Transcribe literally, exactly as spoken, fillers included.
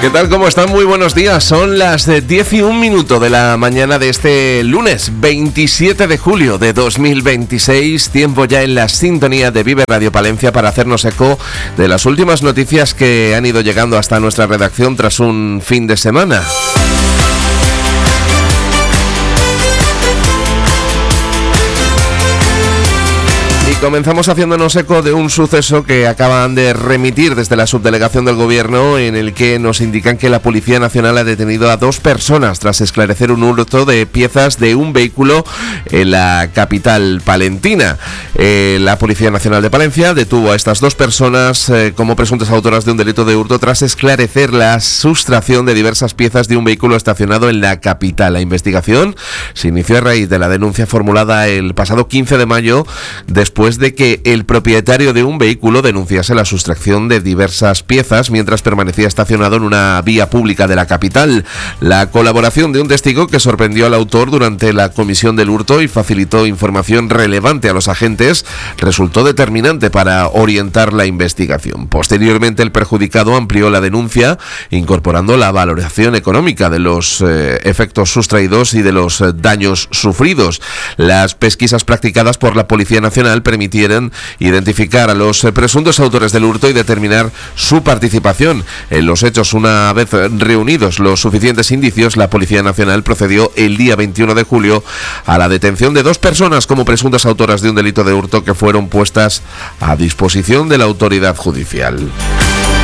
¿Qué tal? ¿Cómo están? Muy buenos días. Son las diez y un minuto de la mañana de este lunes veintisiete de julio de dos mil veintiséis. Tiempo ya en la sintonía de Vive Radio Palencia para hacernos eco de las últimas noticias que han ido llegando hasta nuestra redacción tras un fin de semana. Comenzamos haciéndonos eco de un suceso que acaban de remitir desde la subdelegación del gobierno, en el que nos indican que la Policía Nacional ha detenido a dos personas tras esclarecer un hurto de piezas de un vehículo en la capital palentina. Eh, la Policía Nacional de Palencia detuvo a estas dos personas eh, como presuntas autoras de un delito de hurto tras esclarecer la sustracción de diversas piezas de un vehículo estacionado en la capital. La investigación se inició a raíz de la denuncia formulada el pasado quince de mayo después de que el propietario de un vehículo denunciase la sustracción de diversas piezas mientras permanecía estacionado en una vía pública de la capital. La colaboración de un testigo que sorprendió al autor durante la comisión del hurto y facilitó información relevante a los agentes resultó determinante para orientar la investigación. Posteriormente, el perjudicado amplió la denuncia incorporando la valoración económica de los eh, efectos sustraídos y de los eh, daños sufridos. Las pesquisas practicadas por la Policía Nacional permitieron identificar a los presuntos autores del hurto y determinar su participación en los hechos. Una vez reunidos los suficientes indicios, la Policía Nacional procedió el día veintiuno de julio a la detención de dos personas como presuntas autoras de un delito de hurto que fueron puestas a disposición de la autoridad judicial.